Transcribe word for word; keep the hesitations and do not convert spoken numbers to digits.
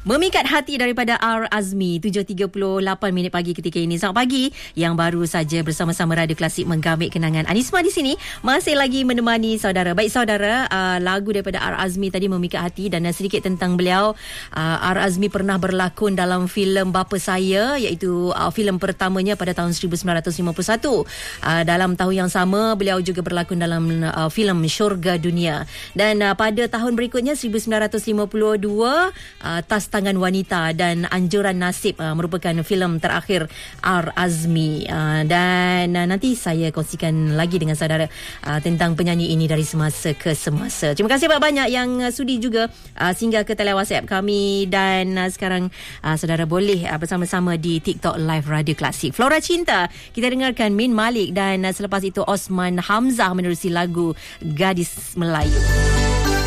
Memikat hati daripada R. Azmi, tujuh tiga puluh lapan minit pagi ketika ini. Selamat pagi yang baru saja bersama-sama Radio Klasik menggamit kenangan. Anisma di sini masih lagi menemani saudara. Baik saudara, uh, lagu daripada R. Azmi tadi Memikat Hati, dan uh, sedikit tentang beliau. uh, R. Azmi pernah berlakon dalam filem Bapa Saya, iaitu uh, filem pertamanya pada tahun seribu sembilan ratus lima puluh satu. Uh, dalam tahun yang sama beliau juga berlakon dalam uh, filem Syurga Dunia. Dan uh, pada tahun berikutnya seribu sembilan ratus lima puluh dua, uh, Tas Tangan Wanita dan Anjuran Nasib uh, merupakan filem terakhir R. Azmi. Uh, dan uh, nanti saya kongsikan lagi dengan saudara uh, tentang penyanyi ini dari semasa ke semasa. Terima kasih banyak-banyak yang uh, sudi juga uh, singgah ke tele WhatsApp kami, dan uh, sekarang uh, saudara boleh uh, bersama-sama di TikTok Live Radio Klasik. Flora Cinta, kita dengarkan Min Malik, dan uh, selepas itu Osman Hamzah menerusi lagu Gadis Melayu.